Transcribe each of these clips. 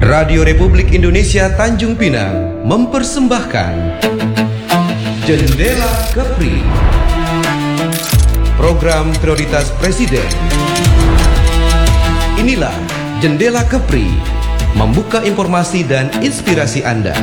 Radio Republik Indonesia Tanjung Pinang mempersembahkan Jendela Kepri, program prioritas Presiden. Inilah Jendela Kepri, membuka informasi dan inspirasi Anda.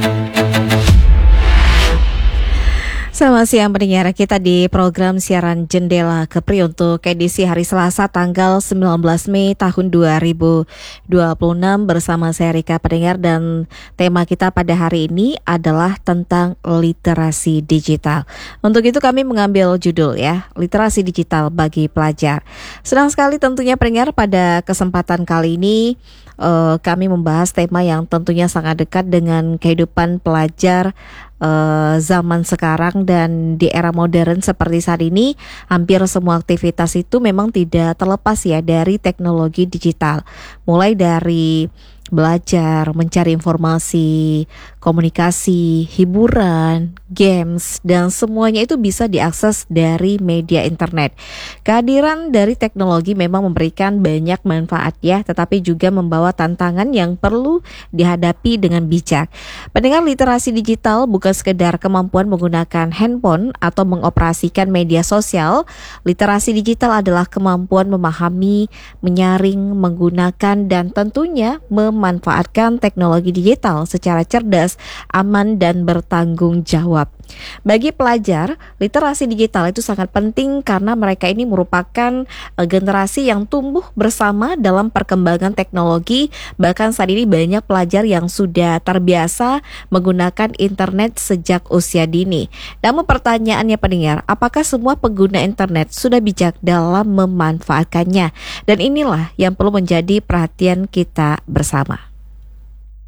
Selamat siang pendengar, kita di program siaran Jendela Kepri untuk edisi hari Selasa tanggal 19 Mei tahun 2026 bersama saya Rika pendengar, dan tema kita pada hari ini adalah tentang literasi digital. Untuk itu kami mengambil judul literasi digital bagi pelajar. Senang sekali tentunya pendengar, pada kesempatan kali ini kami membahas tema yang tentunya sangat dekat dengan kehidupan pelajar zaman sekarang dan di era modern seperti saat ini. Hampir semua aktivitas itu memang tidak terlepas dari teknologi digital. Mulai dari belajar, mencari informasi, komunikasi, hiburan, games, dan semuanya itu bisa diakses dari media internet. Kehadiran dari teknologi memang memberikan banyak manfaat tetapi juga membawa tantangan yang perlu dihadapi dengan bijak. Pendengar, literasi digital bukan sekedar kemampuan menggunakan handphone atau mengoperasikan media sosial. Literasi digital adalah kemampuan memahami, menyaring, menggunakan, dan tentunya memanfaatkan teknologi digital secara cerdas, aman, dan bertanggung jawab. Bagi pelajar, literasi digital itu sangat penting karena mereka ini merupakan generasi yang tumbuh bersama dalam perkembangan teknologi. Bahkan saat ini banyak pelajar yang sudah terbiasa menggunakan internet sejak usia dini. Namun pertanyaannya pendengar, apakah semua pengguna internet sudah bijak dalam memanfaatkannya? Dan inilah yang perlu menjadi perhatian kita bersama.